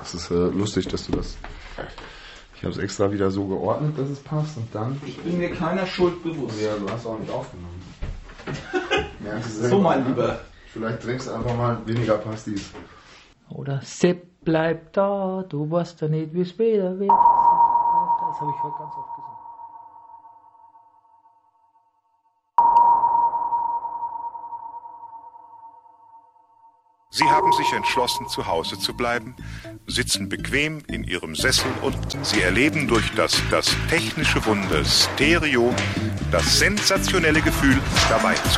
Das ist lustig, dass du das... Ich habe es extra wieder so geordnet, dass es passt und dann... Ich bin mir keiner Schuld bewusst. Ja, du hast auch nicht aufgenommen. So, mein Lieber. Vielleicht trinkst du einfach mal weniger Pastis. Oder Sepp, bleib da, du weißt ja nicht, wie es später wird. Das habe ich heute ganz oft gesungen. Sie haben sich entschlossen, zu Hause zu bleiben, sitzen bequem in ihrem Sessel und sie erleben durch das technische Wunder Stereo das sensationelle Gefühl, dabei zu